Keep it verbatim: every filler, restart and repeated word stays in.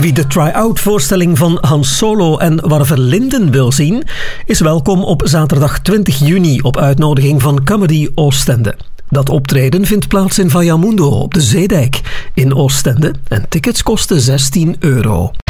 Wie de try-out voorstelling van Hans Solo en Warver Linden wil zien, is welkom op zaterdag twintig juni op uitnodiging van Comedy Oostende. Dat optreden vindt plaats in Vallamundo op de Zeedijk in Oostende en tickets kosten zestien euro.